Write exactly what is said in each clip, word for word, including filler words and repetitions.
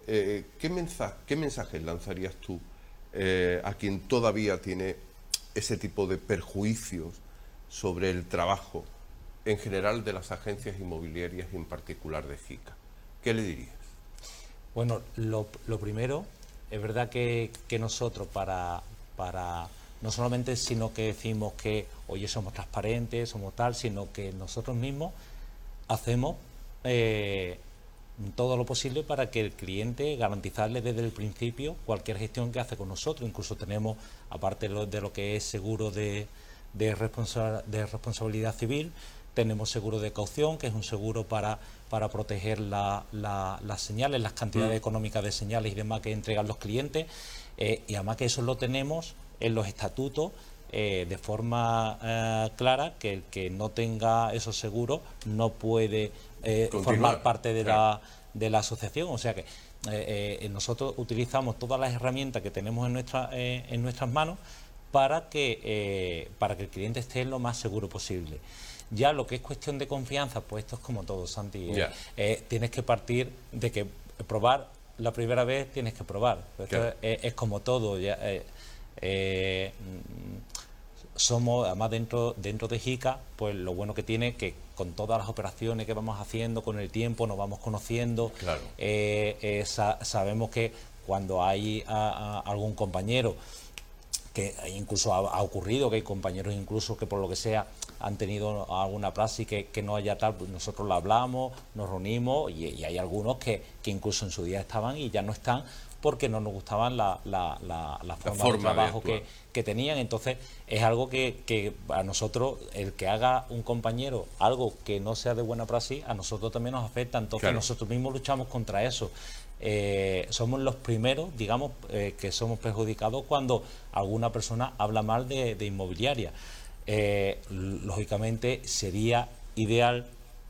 eh, ¿qué, mensaje, ¿qué mensajes lanzarías tú eh, a quien todavía tiene ese tipo de perjuicios sobre el trabajo en general de las agencias inmobiliarias y en particular de JICA? ¿Qué le dirías? Bueno, lo, lo primero, es verdad que, que nosotros para, para, no solamente sino que decimos que, oye, somos transparentes, somos tal, sino que nosotros mismos hacemos eh, todo lo posible para que el cliente, garantizarle desde el principio cualquier gestión que hace con nosotros. Incluso tenemos, aparte de lo, de lo que es seguro de, de, responsa, de responsabilidad civil, tenemos seguro de caución, que es un seguro para, para proteger la, la, las señales, las cantidades mm. económicas de señales y demás que entregan los clientes, eh, y además que eso lo tenemos en los estatutos eh, de forma eh, clara, que el que no tenga esos seguros no puede eh, formar parte de, claro. la, de la asociación. O sea que eh, eh, nosotros utilizamos todas las herramientas que tenemos en, nuestra, eh, en nuestras manos para que, eh, para que el cliente esté lo más seguro posible. Ya lo que es cuestión de confianza, pues esto es como todo, Santi. Yeah. Eh, tienes que partir de que probar la primera vez, tienes que probar. Esto yeah. es, es como todo. Ya, eh, eh, somos, además dentro, dentro de JICA, pues lo bueno que tiene que con todas las operaciones que vamos haciendo, con el tiempo nos vamos conociendo. Claro. Eh, eh, sa sabemos que cuando hay a, a algún compañero, que incluso ha, ha ocurrido que hay compañeros incluso que por lo que sea han tenido alguna praxis que, que no haya tal, pues nosotros la hablamos, nos reunimos y, y hay algunos que, que incluso en su día estaban y ya no están porque no nos gustaban la, la, la, la, forma, la forma de trabajo de que, que tenían. Entonces es algo que, que a nosotros, el que haga un compañero algo que no sea de buena praxis, a nosotros también nos afecta. Entonces claro. nosotros mismos luchamos contra eso. Eh, somos los primeros, digamos, eh, que somos perjudicados cuando alguna persona habla mal de, de inmobiliaria. Eh, lógicamente sería ideal,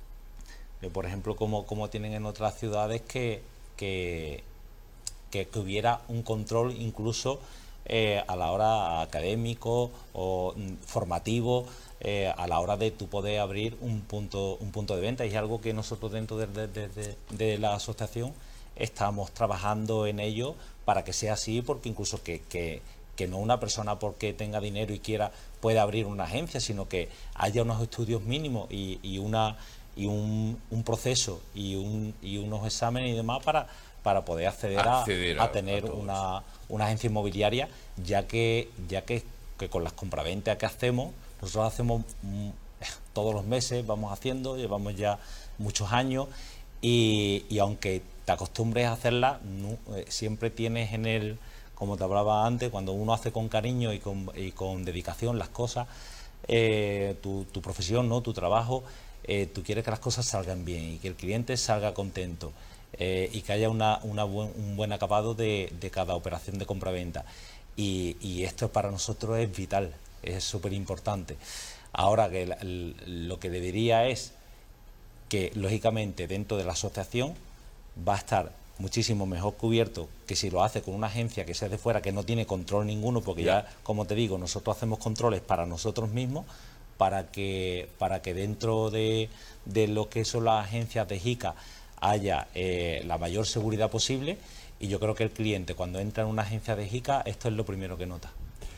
eh, por ejemplo, como, como tienen en otras ciudades, que, que, que, que hubiera un control incluso eh, a la hora académico o formativo, eh, a la hora de tu poder abrir un punto, un punto de venta. Y es algo que nosotros dentro de, de, de, de, de la asociación estamos trabajando en ello para que sea así, porque incluso que, que, que no una persona porque tenga dinero y quiera pueda abrir una agencia, sino que haya unos estudios mínimos y, y, una, y un, un proceso y, un, y unos exámenes y demás para, para poder acceder, acceder a, a, a tener a una, una agencia inmobiliaria, ya que, ya que, que con las compraventas que hacemos, nosotros hacemos mmm, todos los meses, vamos haciendo, llevamos ya muchos años y, y aunque te acostumbres a hacerla, no, eh, siempre tienes en el, como te hablaba antes, cuando uno hace con cariño y con, y con dedicación las cosas, eh, tu, tu profesión, ¿no? Tu trabajo, eh, tú quieres que las cosas salgan bien y que el cliente salga contento eh, y que haya una, una buen, un buen acabado de, de cada operación de compraventa. Y, y esto para nosotros es vital, es súper importante. Ahora que la, lo que le diría es que, lógicamente, dentro de la asociación va a estar muchísimo mejor cubierto que si lo hace con una agencia que sea de fuera, que no tiene control ninguno, porque ya, ya como te digo, nosotros hacemos controles para nosotros mismos, para que, para que dentro de, de lo que son las agencias de JICA haya eh, la mayor seguridad posible. Y yo creo que el cliente, cuando entra en una agencia de JICA, esto es lo primero que nota.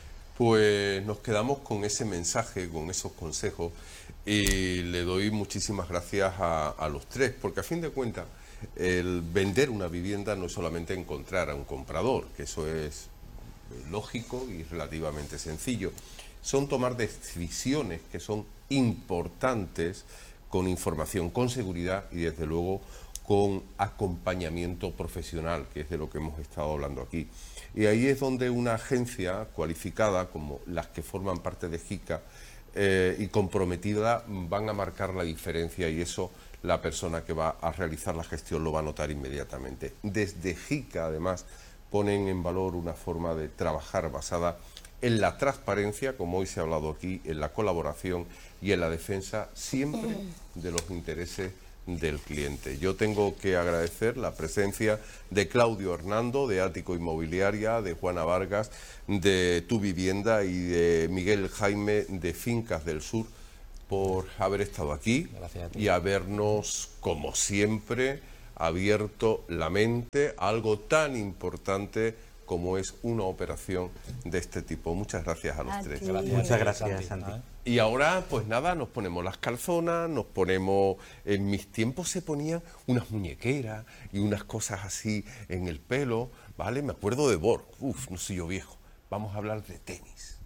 Pues nos quedamos con ese mensaje, con esos consejos, y le doy muchísimas gracias a, a los tres, porque a fin de cuentas el vender una vivienda no es solamente encontrar a un comprador, que eso es lógico y relativamente sencillo, son tomar decisiones que son importantes con información, con seguridad y desde luego con acompañamiento profesional, que es de lo que hemos estado hablando aquí. Y ahí es donde una agencia cualificada, como las que forman parte de JICA, eh, y comprometida, van a marcar la diferencia, y eso la persona que va a realizar la gestión lo va a notar inmediatamente. Desde JICA, además, ponen en valor una forma de trabajar basada en la transparencia, como hoy se ha hablado aquí, en la colaboración y en la defensa siempre de los intereses del cliente. Yo tengo que agradecer la presencia de Claudio Hernando, de Ático Inmobiliaria, de Juana Vargas, de Tu Vivienda, y de Miguel Jaime, de Fincas del Sur, por haber estado aquí y habernos, como siempre, abierto la mente a algo tan importante como es una operación de este tipo. Muchas gracias a los A tres. ti. Gracias. Muchas gracias, Santi. Y ahora, pues nada, nos ponemos las calzonas, nos ponemos... En mis tiempos se ponían unas muñequeras y unas cosas así en el pelo, ¿vale? Me acuerdo de Borg. Uf, no soy yo viejo. Vamos a hablar de tenis.